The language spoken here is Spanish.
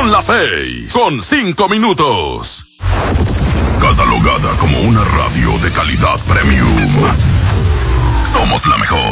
Son las 6:05. Catalogada como una radio de calidad premium. Somos la mejor.